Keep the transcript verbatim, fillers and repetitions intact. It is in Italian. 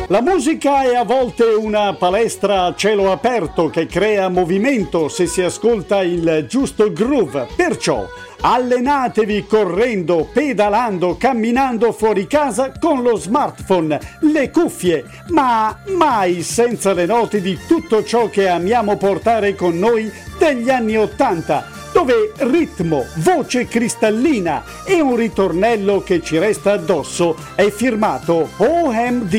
La musica è a volte una palestra a cielo aperto che crea movimento se si ascolta il giusto groove. Perciò allenatevi correndo, pedalando, camminando fuori casa con lo smartphone, le cuffie, ma mai senza le note di tutto ciò che amiamo portare con noi degli anni ottanta, dove ritmo, voce cristallina e un ritornello che ci resta addosso è firmato O M D.